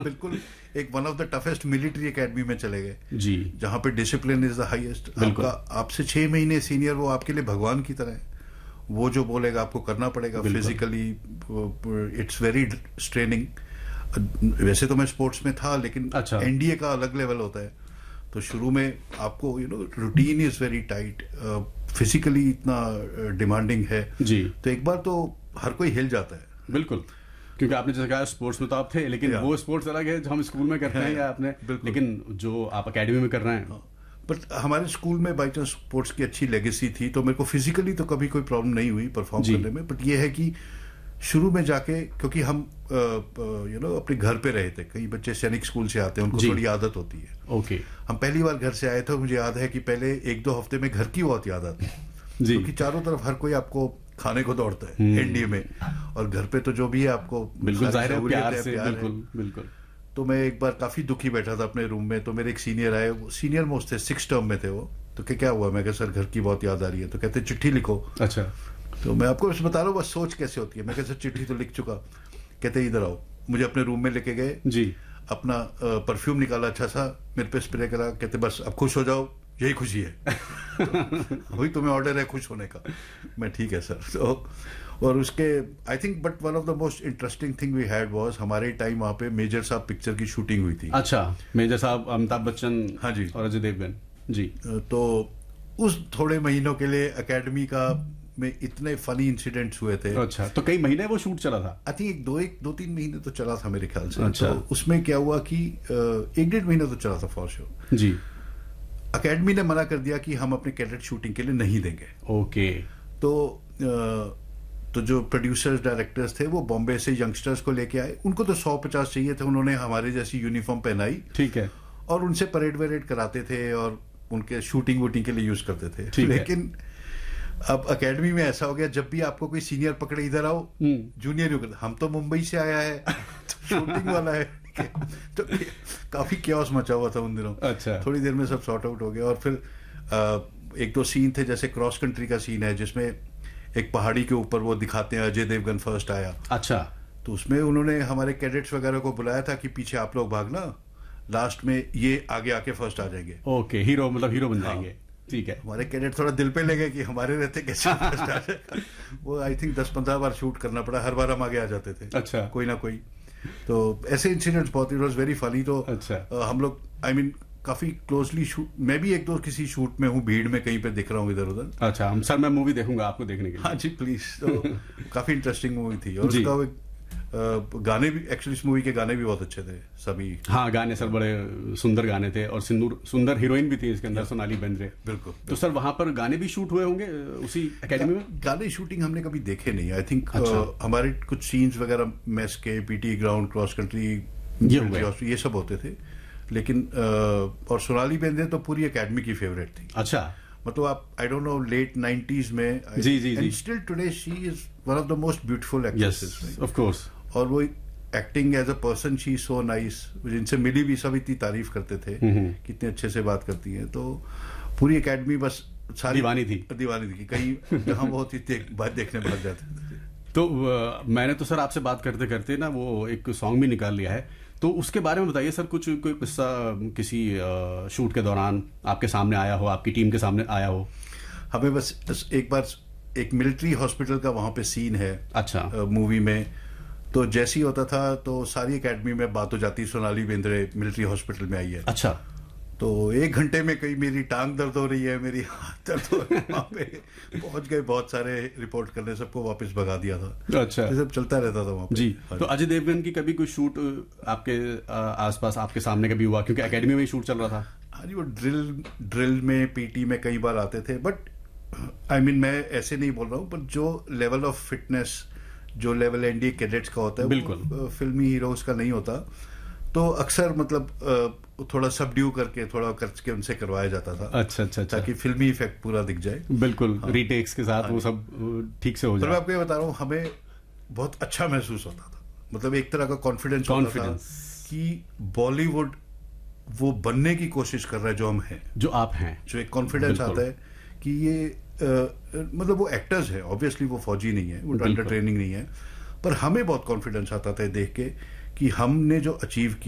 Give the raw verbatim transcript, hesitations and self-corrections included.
बिल्कुल एक one of the toughest military academy में चले गए जी, जहां पे डिसिप्लिन इज द हाईएस्ट। आपका आपसे छह महीने सीनियर, वो आपके लिए भगवान की तरह है। वो जो बोलेगा आपको करना पड़ेगा। Physically it's very straining. वैसे तो मैं स्पोर्ट्स में था, लेकिन अच्छा। एनडीए का अलग लेवल होता है। तो शुरू में आपको you know routine is very tight, physically इतना डिमांडिंग है जी। तो एक बार तो हर कोई हिल जाता है। बिल्कुल, क्योंकि आपने जैसे कहा स्पोर्ट्स में तो आप थे, लेकिन वो स्पोर्ट्स अलग है जो हम स्कूल में करते हैं या आपने, लेकिन जो आप एकेडमी में कर रहे हैं। बट हमारे स्कूल में बाई चांस स्पोर्ट्स की अच्छी लेगेसी थी, तो मेरे को फिजिकली तो कभी कोई प्रॉब्लम नहीं हुई परफॉर्म करने में। बट ये है कि शुरू में जाके, क्योंकि हम यू नो अपने घर पे रहे थे, कई बच्चे सैनिक स्कूल से आते हैं, उनको थोड़ी आदत होती है। ओके। हम पहली बार घर से आए थे, मुझे याद है कि पहले एक दो हफ्ते में घर की बहुत याद आती है, क्योंकि चारों तरफ हर कोई आपको खाने को दौड़ता है एनडीए में, और घर पे तो जो भी है आपको बिल्कुल जाहिर है, प्यार से, प्यार बिल्कुल बिल्कुल। तो मैं एक बार काफी दुखी बैठा था अपने रूम में, तो मेरे एक सीनियर आए, सीनियर मोस्ट थे, सिक्स टर्म में थे वो। तो क्या क्या हुआ? मैं कहा सर घर की बहुत याद आ रही है। तो कहते चिट्ठी लिखो। अच्छा। तो मैं आपको बस बता रहा हूँ बस सोच कैसे होती है। मैं कहा सर चिट्ठी तो लिख चुका। कहते इधर आओ। मुझे अपने रूम में लेके गए जी, अपना परफ्यूम निकाला अच्छा सा, मेरे पे स्प्रे करा। कहते बस अब खुश हो जाओ, यही खुशी है। वही तुम्हें ऑर्डर है खुश होने का। मैं ठीक है सर। तो और उसके I think but one of the most interesting thing we had was, हमारे टाइम वहाँ पे मेजर साहब पिक्चर की शूटिंग हुई थी। अच्छा, मेजर साहब अमिताभ बच्चन, हाँ जी, और अजय देवगन जी। तो उस थोड़े महीनों के लिए एकेडमी का में इतने फनी इंसिडेंट्स हुए थे। अच्छा, तो कई महीने वो शूट चला था? आई थिंक एक दो एक दो तीन महीने तो चला था मेरे ख्याल से। अच्छा। तो उसमें क्या हुआ कि एक डेढ़ महीना तो चला था फॉर श्योर जी। एकेडमी ने मना कर दिया कि हम अपने कैडेट शूटिंग के लिए नहीं देंगे। ओके। तो तो जो प्रोड्यूसर्स डायरेक्टर्स थे वो बॉम्बे से यंगस्टर्स को लेके आए। उनको तो सौ पचास चाहिए थे। उन्होंने हमारे जैसी यूनिफॉर्म पहनाई, ठीक है, और उनसे परेड वरेड कराते थे और उनके शूटिंग वूटिंग के लिए यूज करते थे। लेकिन अब एकेडमी में ऐसा हो गया, जब भी आपको कोई सीनियर पकड़े इधर आओ, जूनियर ही, हम तो मुंबई से आया है, तो शूटिंग वाला है। तो काफी क्योस मचा हुआ था उन दिनों। अच्छा। थोड़ी देर में सब सॉर्ट आउट हो गया। और फिर आ, एक दो सीन थे, जैसे क्रॉस कंट्री का सीन है जिसमें एक पहाड़ी के ऊपर वो दिखाते हैं अजय देवगन फर्स्ट आया। अच्छा। तो उसमें उन्होंने हमारे कैडेट्स वगैरह को बुलाया था कि पीछे आप लोग भागना, लास्ट में ये आगे आके फर्स्ट आ जाएंगे। ओके, हीरो मतलब हीरो बन जाएंगे। ठीक है। हमारे कैडेट थोड़ा दिल पे लगे कि हमारे रहते कैसे फर्स्ट आ जाएगा। वो आई थिंक दस पंद्रह बार शूट करना पड़ा, हर बार हम आगे आ जाते थे। अच्छा। कोई ना कोई। तो ऐसे इंसिडेंट्स बहुत, इट वाज वेरी फनी। तो अच्छा। हम लोग आई मीन काफी क्लोजली शूट, मैं भी एक दो किसी शूट में हूँ, भीड़ में कहीं पे दिख रहा हूँ इधर उधर। अच्छा, हम सर मैं मूवी देखूंगा आपको देखने के लिए। हाँ जी प्लीज। तो काफी इंटरेस्टिंग मूवी थी। और उसका वो गाने भी, एक्चुअली इस मूवी के गाने भी बहुत अच्छे थे सभी। हाँ, गाने सर बड़े सुंदर गाने थे, और सिंदूर सुंदर हीरोइन भी थी इसके अंदर, सोनाली बेंद्रे। बिल्कुल। तो सर वहां पर गाने भी शूट हुए होंगे उसी एकेडमी में? गाने शूटिंग हमने कभी देखे नहीं। आई थिंक हमारे कुछ सीन्स वगैरह मेस के, पीटी ग्राउंड, क्रॉस कंट्री, ये सब होते थे। लेकिन और सोनाली बेंद्रे तो पूरी एकेडमी की फेवरेट थी। अच्छा। मतलब आप I don't know late nineties में, जी जी जी, still today she is one of the most beautiful actresses, of course. और वो acting as a person she so nice. जिनसे मिली भी सब इतनी तारीफ करते थे, कितने अच्छे से बात करती हैं। तो पूरी एकेडमी बस सारी दीवानी थी दीवानी थी। कहीं जहां वो होती थी बात देखने भाग जाते थे। तो uh, मैंने तो सर आपसे बात करते करते ना वो एक सॉन्ग भी निकाल लिया है, तो उसके बारे में बताइए सर। कुछ कोई किस्सा किसी आ, शूट के दौरान आपके सामने आया हो, आपकी टीम के सामने आया हो? हमें बस एक बार एक मिलिट्री हॉस्पिटल का वहां पे सीन है। अच्छा। मूवी में तो जैसे ही होता था तो सारी एकेडमी में बात हो जाती, सोनाली बेंद्रे मिलिट्री हॉस्पिटल में आई है। अच्छा। तो एक घंटे में कहीं मेरी टांग दर्द हो रही है, मेरी हाथ दर्द हो रही है, वहां पे पहुंच गए, बहुत सारे रिपोर्ट करने, सबको वापस भगा दिया था। अच्छा। ये सब चलता रहता था वहां पे। जी। तो अजय देवगन की कभी कोई शूट आपके आसपास आपके सामने कभी हुआ, क्योंकि एकेडमी में ही शूट चल रहा था? हाँ जी, वो ड्रिल ड्रिल में, पीटी में कई बार आते थे। बट आई मीन मैं ऐसे नहीं बोल रहा हूँ, पर जो लेवल ऑफ फिटनेस, जो लेवल एनडीए कैडेट्स का होता है, बिल्कुल फिल्मी हीरोज का नहीं होता। तो अक्सर मतलब थोड़ा सबड्यू करके, थोड़ा करके उनसे करवाया जाता था। अच्छा अच्छा, ताकि फिल्मी इफेक्ट पूरा दिख जाए। बिल्कुल। हाँ। रीटेक्स के साथ। हाँ, वो सब ठीक से हो जाए। तो मैं आपको ये बता रहा हूँ, हमें बहुत अच्छा महसूस होता था। मतलब एक तरह का कॉन्फिडेंस होता था कि बॉलीवुड वो बनने की कोशिश कर रहा है जो हम हैं, जो आप हैं। जो एक कॉन्फिडेंस आता है कि ये आ, मतलब वो एक्टर्स है, ऑब्वियसली वो फौजी नहीं है, वो अंडर ट्रेनिंग नहीं है, पर हमें बहुत कॉन्फिडेंस आता था देख के कि हमने जो अचीव किया